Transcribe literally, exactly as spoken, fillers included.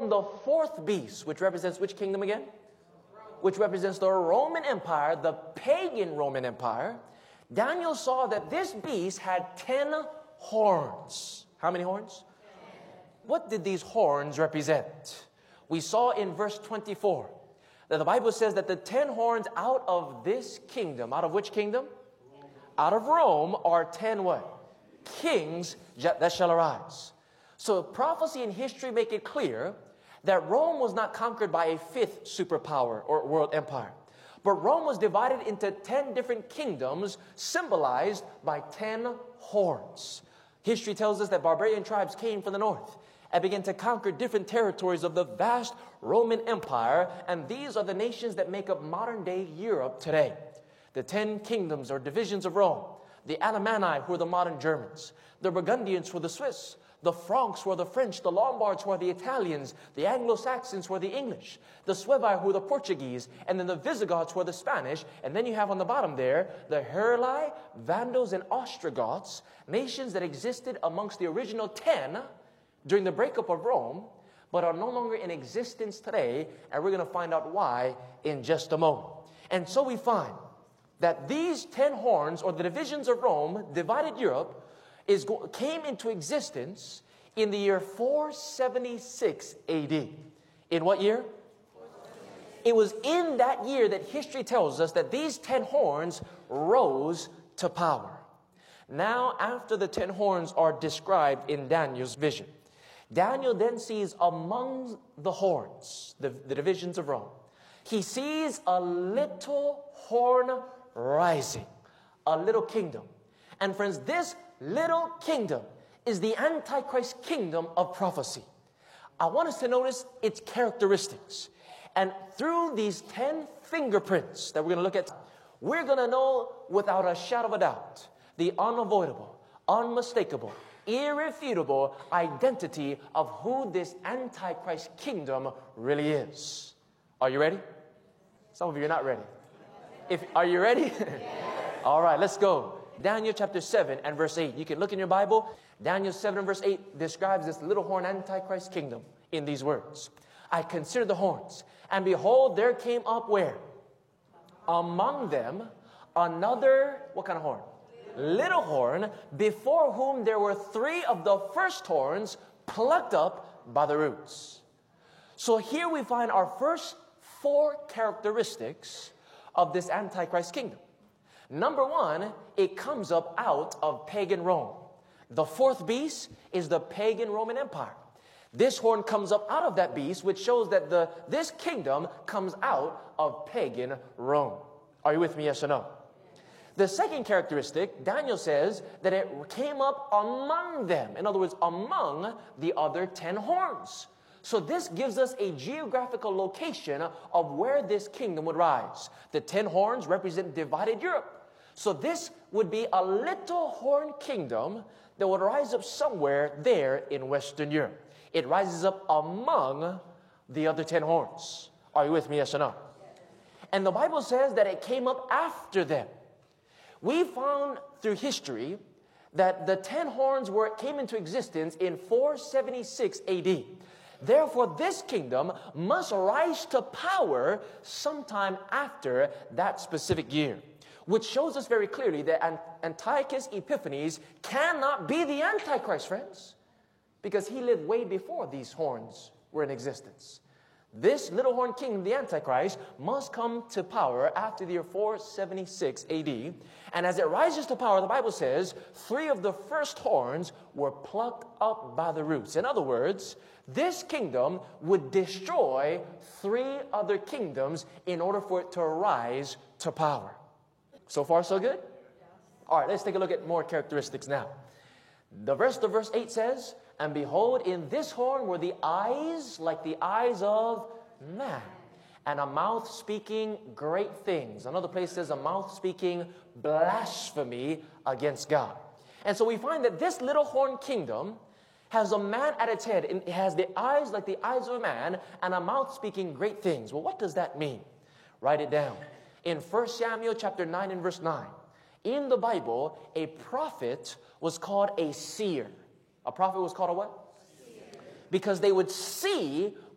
beholding the fourth beast, which represents which kingdom again? Which represents the Roman Empire, the pagan Roman Empire, Daniel saw that this beast had ten horns. How many horns? What did these horns represent? We saw in verse twenty-four that the Bible says that the ten horns out of this kingdom, out of which kingdom? Out of Rome are ten what? Kings that shall arise. So prophecy and history make it clear that Rome was not conquered by a fifth superpower or world empire. But Rome was divided into ten different kingdoms symbolized by ten horns. History tells us that barbarian tribes came from the north and began to conquer different territories of the vast Roman Empire. And these are the nations that make up modern-day Europe today. The ten kingdoms or divisions of Rome. The Alemanni, who are the modern Germans. The Burgundians, who are the Swiss. The Franks were the French, the Lombards were the Italians, the Anglo-Saxons were the English, the Suevi were the Portuguese, and then the Visigoths were the Spanish. And then you have on the bottom there, the Heruli, Vandals, and Ostrogoths, nations that existed amongst the original ten during the breakup of Rome, but are no longer in existence today, and we're going to find out why in just a moment. And so we find that these ten horns, or the divisions of Rome, divided Europe, Is, came into existence in the year four seventy-six A D. In what year? It was in that year that history tells us that these ten horns rose to power. Now, after the ten horns are described in Daniel's vision, Daniel then sees among the horns, the, the divisions of Rome, he sees a little horn rising, a little kingdom. And friends, this little kingdom is the Antichrist kingdom of prophecy. I want us to notice its characteristics. And through these ten fingerprints that we're going to look at, we're going to know without a shadow of a doubt the unavoidable, unmistakable, irrefutable identity of who this Antichrist kingdom really is. Are you ready? Some of you are not ready. If, are you ready? All right, let's go. Daniel chapter seven and verse eight. You can look in your Bible. Daniel seven and verse eight describes this little horn Antichrist kingdom in these words. I considered the horns, and behold, there came up where? Among them another, what kind of horn? Little horn, before whom there were three of the first horns plucked up by the roots. So here we find our first four characteristics of this Antichrist kingdom. Number one, it comes up out of pagan Rome. The fourth beast is the pagan Roman Empire. This horn comes up out of that beast, which shows that the this kingdom comes out of pagan Rome. Are you with me, yes or no? The second characteristic, Daniel says that it came up among them. In other words, among the other ten horns. So this gives us a geographical location of where this kingdom would rise. The ten horns represent divided Europe. So this would be a little horn kingdom that would rise up somewhere there in Western Europe. It rises up among the other ten horns. Are you with me, yes or no? And the Bible says that it came up after them. We found through history that the ten horns were came into existence in four seventy-six A D. Therefore, this kingdom must rise to power sometime after that specific year, which shows us very clearly that Antiochus Epiphanes cannot be the Antichrist, friends, because he lived way before these horns were in existence. This little horn king, the Antichrist, must come to power after the year four seventy-six A D. And as it rises to power, the Bible says, three of the first horns were plucked up by the roots. In other words, this kingdom would destroy three other kingdoms in order for it to rise to power. So far, so good? All right, let's take a look at more characteristics now. The rest of verse eight says, and behold, in this horn were the eyes like the eyes of man, and a mouth speaking great things. Another place says a mouth speaking blasphemy against God. And so we find that this little horn kingdom has a man at its head. It has the eyes like the eyes of a man, and a mouth speaking great things. Well, what does that mean? Write it down. In First Samuel chapter nine and verse nine, in the Bible, a prophet was called a seer. A prophet was called a what? Seer. Because they would see